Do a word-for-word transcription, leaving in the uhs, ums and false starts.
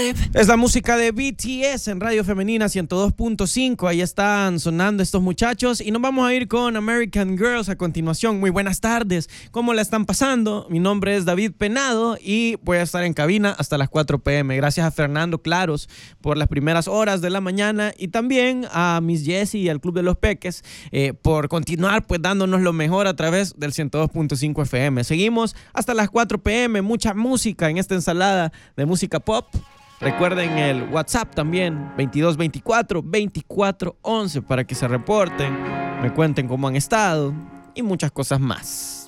Es la música de B T S en Radio Femenina ciento dos punto cinco. Ahí están sonando estos muchachos y nos vamos a ir con American Girls a continuación. Muy buenas tardes. ¿Cómo la están pasando? Mi nombre es David Penado y voy a estar en cabina hasta las cuatro p m Gracias a Fernando Claros por las primeras horas de la mañana y también a Miss Jessie y al Club de los Peques eh, por continuar pues dándonos lo mejor a través del ciento dos punto cinco F M. Seguimos hasta las cuatro p m Mucha música en esta ensalada de música pop. Recuerden el WhatsApp también, veintidós veinticuatro veinticuatro once, para que se reporten, me cuenten cómo han estado y muchas cosas más.